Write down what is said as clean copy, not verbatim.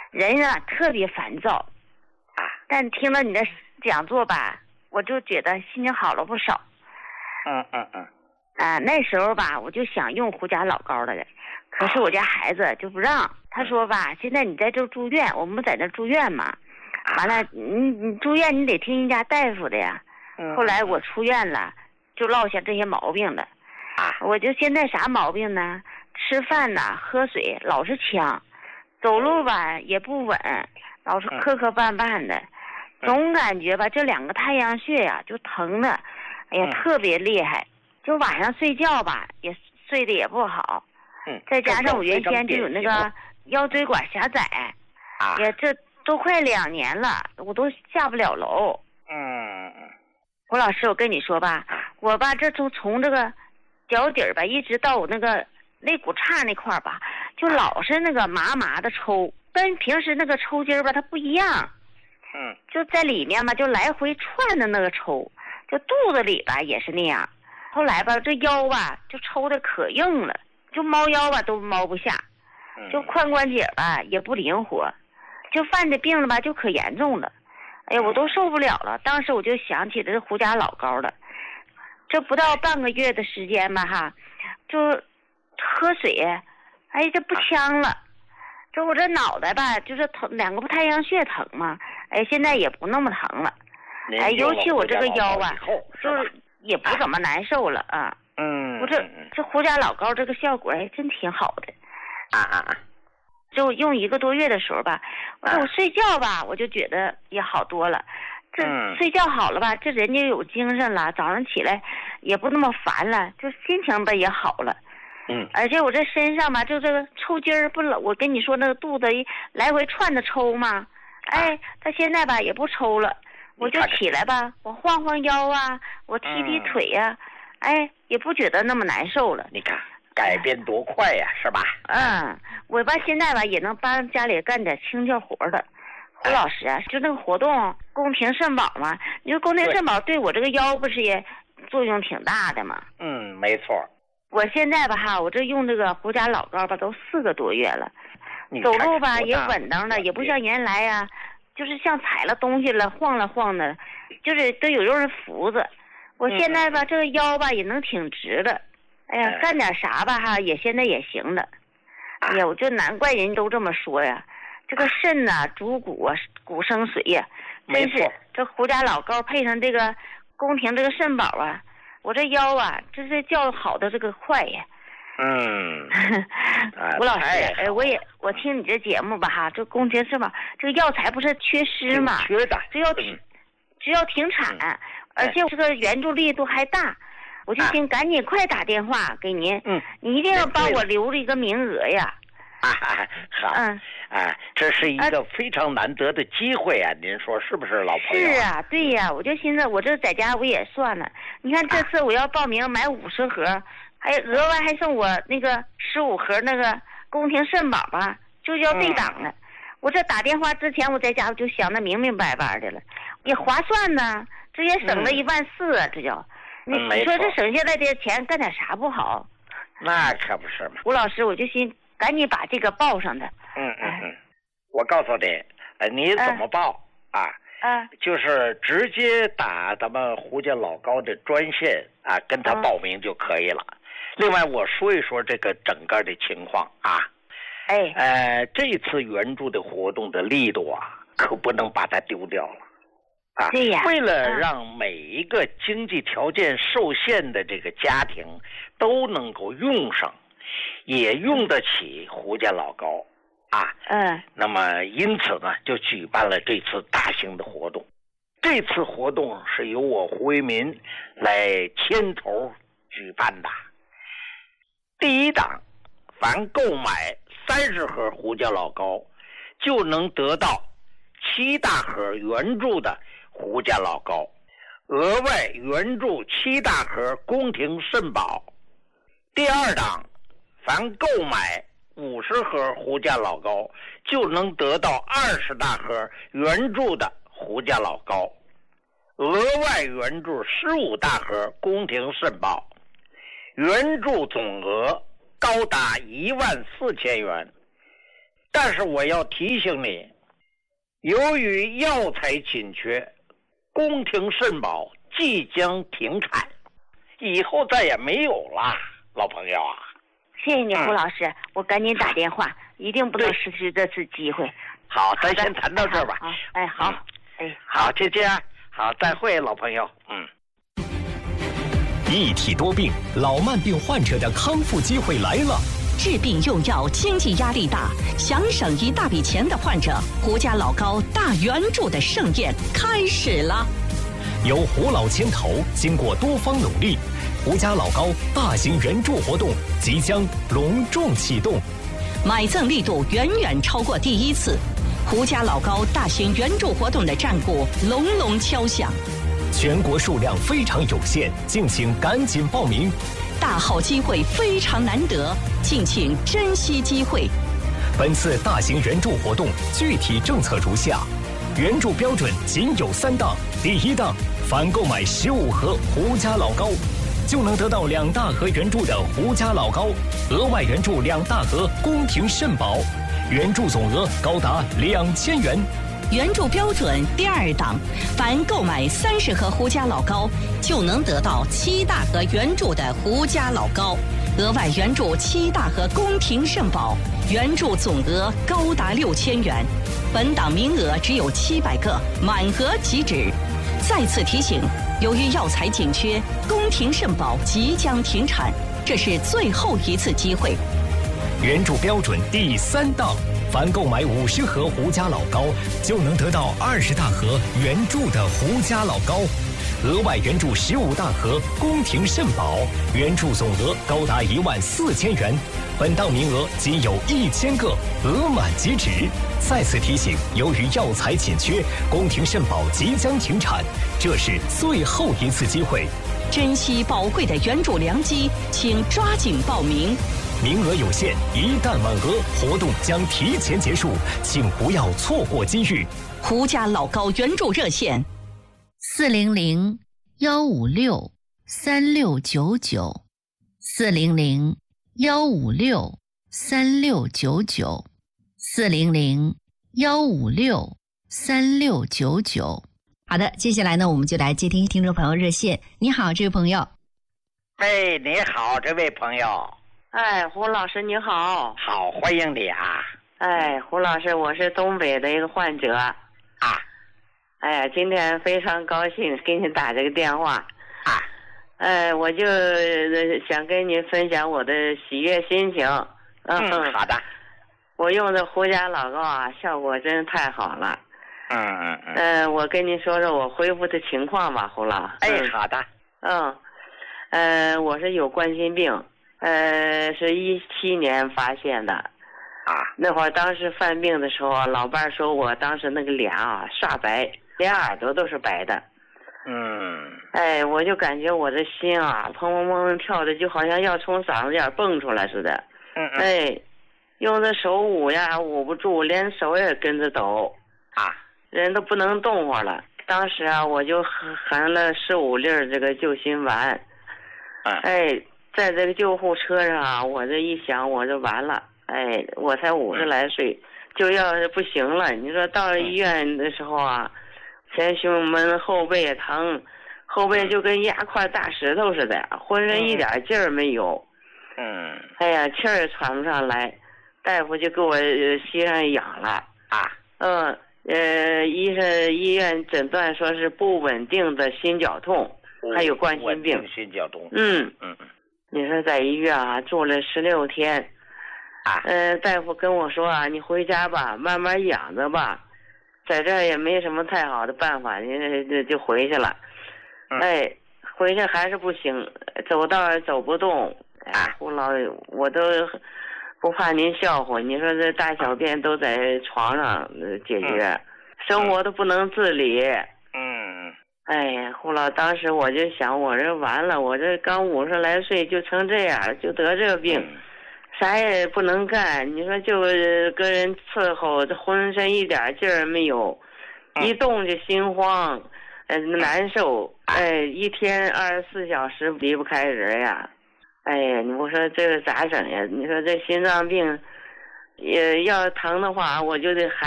人啊特别烦躁啊。 但听了你的讲座吧，我就觉得心情好了不少。那时候吧，我就想用胡家老高的，可是我家孩子就不让。他说吧，现在你在这住院，我们在这住院嘛，完了你住院你得听人家大夫的呀。后来我出院了，就落下这些毛病了。我就现在啥毛病呢？吃饭呐，喝水老是呛，走路吧也不稳，老是磕磕绊绊的，总感觉吧这2个太阳穴呀就疼的，哎呀特别厉害。就晚上睡觉吧也睡得也不好。再加上我原先就有那个腰椎管狭窄，也这都快2年了，我都下不了楼。胡老师，我跟你说吧，我吧这从这个脚底儿吧一直到我那个肋骨叉那块儿吧，就老是那个麻麻的抽，跟平时那个抽筋儿吧它不一样。就在里面嘛就来回窜的那个抽，就肚子里吧也是那样。后来吧这腰吧就抽的可硬了，就猫腰吧都猫不下，就髋关节吧也不灵活，就犯的病了吧就可严重了。哎呀我都受不了了，当时我就想起这胡家老高了。这不到半个月的时间吧哈，就喝水哎这不呛了，就我这脑袋吧就是疼，2个太阳穴疼嘛，哎现在也不那么疼了。哎尤其我这个腰啊就是也不怎么难受了啊。我这胡家老高这个效果还真挺好的。就用1个多月的时候吧，我睡觉吧我就觉得也好多了。这睡觉好了吧，这人就有精神了，早上起来也不那么烦了，就心情吧也好了。而且我这身上吧就这个抽筋儿不老，我跟你说那个肚子一来回窜着抽嘛，哎他现在吧也不抽了。我就起来吧，我晃晃腰啊，我踢踢腿呀，哎也不觉得那么难受了。 你看改变多快呀，是吧？ 我吧现在吧也能帮家里干点清洁活的。胡老师啊，就那个活动宫廷肾宝嘛，你说宫廷肾宝对我这个腰不是也作用挺大的吗？ 没错。 我现在吧哈，我这用这个胡家老高吧都4个多月了，走路吧也稳当的，也不像原来呀，就是像踩了东西了晃了晃的，就是都有人扶着。我现在吧这个腰吧也能挺直了，哎呀干点啥吧哈也现在也行了。哎呀我就难怪人都这么说呀，这个肾呐主骨啊，骨生髓呀，真是这胡家老高配上这个宫廷这个肾宝啊，我这腰啊这是叫好的这个快呀。吴老师，我听你这节目吧哈，这宫廷肾宝这个药材不是缺失吗？ 缺的， 只要停产，而且这个援助力度还大，我就想赶紧快打电话给您，你一定要帮我留了一个名额呀。 好，这是一个非常难得的机会啊，您说是不是，老朋友？ 是啊，对呀，我就寻思我这在家我也算了，你看这次我要报名买50盒，还额外还送我那个15盒那个宫廷肾宝吧，就叫对档了。我这打电话之前我在家我就想得明明白白的了，也划算呢，这也省了14000啊，这叫你说这省下来的钱干点啥不好？ 那可不是嘛。 吴老师，我就寻赶紧把这个报上的。 我告诉你，你怎么报就是直接打咱们胡家老高的专线跟他报名就可以了。另外我说一说这个整个的情况这次援助的活动的力度可不能把它丢掉了对呀。 为了让每一个经济条件受限的这个家庭都能够用上，也用得起胡家老高那么因此呢就举办了这次大型的活动。这次活动是由我胡为民来牵头举办的。第一档，凡购买30盒胡家老高就能得到7大盒援助的胡家老高，额外援助7大盒宫廷肾宝。第二档，凡购买50盒胡家老高就能得到20大盒援助的胡家老高，额外援助15大盒宫廷肾宝，援助总额高达14000元。 但是我要提醒你，由于药材紧缺，宫廷肾宝即将停产，以后再也没有了，老朋友啊。 谢谢你，胡老师，我赶紧打电话，一定不能失去这次机会。 好，咱先谈到这儿吧。 好， 好，就这样，好，再会，老朋友。 一体多病，老慢病患者的康复机会来了。 治病用药，经济压力大，想省一大笔钱的患者，胡家老高大援助的盛宴开始了。 由胡老牵头，经过多方努力，胡家老高大型援助活动即将隆重启动， 买赠力度远远超过第一次。胡家老高大型援助活动的战鼓隆隆敲响， 全国数量非常有限，敬请赶紧报名。 大好机会非常难得，敬请珍惜机会。 本次大型援助活动具体政策如下：援助标准仅有3档。第1档，凡购买15盒胡家老高，就能得到2大盒援助的胡家老高，额外援助2大盒宫廷肾宝，援助总额高达2000元。 援助标准第2档，凡购买30盒胡家老高，就能得到7大盒援助的胡家老高，额外援助7大盒宫廷肾宝，援助总额高达6000元。本档名额只有700个，满额即止。再次提醒，由于药材紧缺，宫廷肾宝即将停产，这是最后一次机会。 援助标准第3档，凡购买50盒胡家老高，就能得到20大盒援助的胡家老高，额外援助15大盒宫廷肾宝，援助总额高达14000元。本档名额仅有1000个，额满即止。再次提醒，由于药材紧缺，宫廷肾宝即将停产，这是最后一次机会。 珍惜宝贵的援助良机，请抓紧报名。 名额有限，一旦满额，活动将提前结束，请不要错过机遇。 胡家老高援助热线 400-156-3699，400-156-3699。好的，接下来呢，我们就来接听听众朋友热线。你好，这位朋友。 你好，这位朋友。 胡老师你好。 好，欢迎你啊。 胡老师，我是东北的一个患者啊。今天非常高兴给你打这个电话啊。 我就想跟你分享我的喜悦心情。 好的。 我用的胡家老高啊，效果真太好了。我跟你说说我恢复的情况吧，胡老。 好的。 我是有冠心病，是17年发现的。那会儿当时犯病的时候，老伴儿说我当时那个脸啊刷白，连耳朵都是白的。我就感觉我的心啊砰砰砰跳的，就好像要从嗓子眼蹦出来似的。用的手捂呀捂不住，连手也跟着抖。人都不能动活了。当时啊，我就含了15粒这个救心丸。在这个救护车上啊，我这一想，我就完了。我才50来岁，就要是不行了。你说到医院的时候啊，前胸闷，后背也疼，后背就跟压块大石头似的，浑身一点劲儿没有。气儿也喘不上来，大夫就给我吸上氧了。医院诊断说是不稳定的心绞痛，还有冠心病。 心绞痛。 你说在医院啊住了16天。大夫跟我说啊，你回家吧，慢慢养着吧，在这儿也没什么太好的办法，你就回去了。回去还是不行，走道走不动。胡老，我都不怕您笑话，你说这大小便都在床上解决，生活都不能自理。胡老，当时我就想，我这完了，我这刚50来岁就成这样，就得这个病。啥也不能干，你说就跟人伺候，这浑身一点劲儿没有，一动就心慌，难受，一天24小时离不开人呀。你不说这个咋整呀？你说这心脏病要疼的话，我就得还